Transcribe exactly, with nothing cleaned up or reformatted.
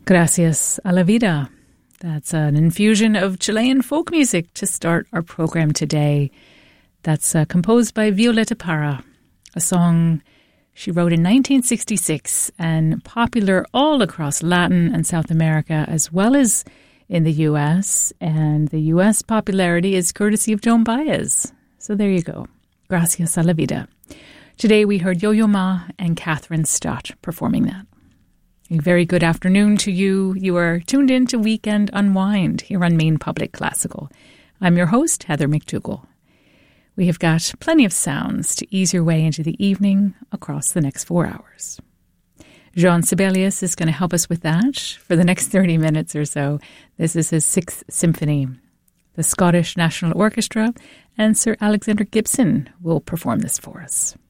Gracias a la vida. That's an infusion of Chilean folk music to start our program today. That's uh, composed by Violeta Parra, a song she wrote in nineteen sixty-six and popular all across Latin and South America as well as in the U S. And the U S popularity is courtesy of Joan Baez. So there you go. Gracias a la vida. Today we heard Yo-Yo Ma and Catherine Stott performing that. A very good afternoon to you. You are tuned in to Weekend Unwind here on Maine Public Classical. I'm your host, Heather McDougall. We have got plenty of sounds to ease your way into the evening across the next four hours. Jean Sibelius is going to help us with that for the next thirty minutes or so. This is his Sixth Symphony. The Scottish National Orchestra and Sir Alexander Gibson will perform this for us.